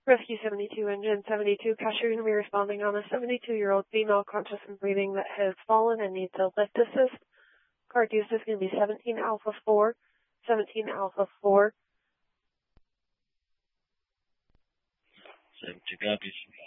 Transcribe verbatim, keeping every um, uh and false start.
Rescue seventy-two, engine seventy-two, Cashier, going to be responding on a seventy-two-year-old female conscious and breathing that has fallen and needs a lift assist. Card use is going to be seventeen Alpha four, seventeen Alpha four. seventy-two copies.